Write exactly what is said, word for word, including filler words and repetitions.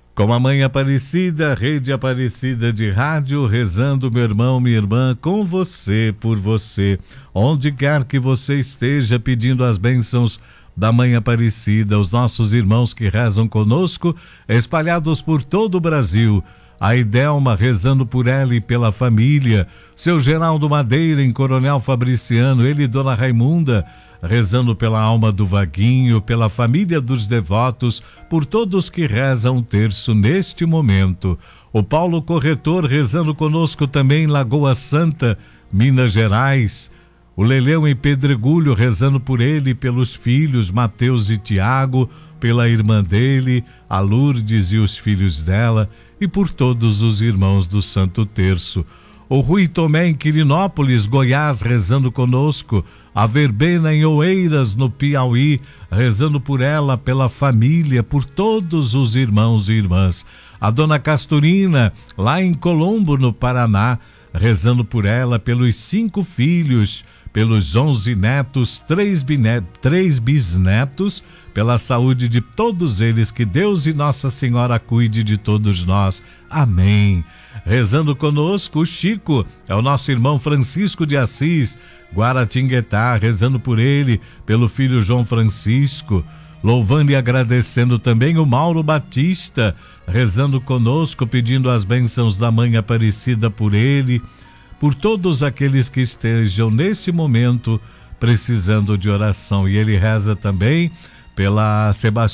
Com a Mãe Aparecida, Rede Aparecida de Rádio, rezando, meu irmão, minha irmã, com você, por você, onde quer que você esteja, pedindo as bênçãos da Mãe Aparecida, os nossos irmãos que rezam conosco, espalhados por todo o Brasil. A Idelma rezando por ela e pela família, seu Geraldo Madeira em Coronel Fabriciano, ele e Dona Raimunda, rezando pela alma do Vaguinho, pela família dos devotos, por todos que rezam um terço neste momento. O Paulo Corretor rezando conosco também em Lagoa Santa, Minas Gerais. O Leleu em Pedregulho rezando por ele e pelos filhos Mateus e Tiago, pela irmã dele, a Lourdes e os filhos dela, e por todos os irmãos do Santo Terço. O Rui Tomé em Quirinópolis, Goiás, rezando conosco. A Verbena em Oeiras, no Piauí, rezando por ela, pela família, por todos os irmãos e irmãs. A Dona Casturina, lá em Colombo, no Paraná, rezando por ela, pelos cinco filhos, pelos onze netos, três, binet, três bisnetos, pela saúde de todos eles, que Deus e Nossa Senhora cuide de todos nós. Amém. Rezando conosco, o Chico, é o nosso irmão Francisco de Assis, Guaratinguetá, rezando por ele, pelo filho João Francisco, louvando e agradecendo também o Mauro Batista, rezando conosco, pedindo as bênçãos da Mãe Aparecida por ele, por todos aqueles que estejam nesse momento precisando de oração. E ele reza também pela Sebastião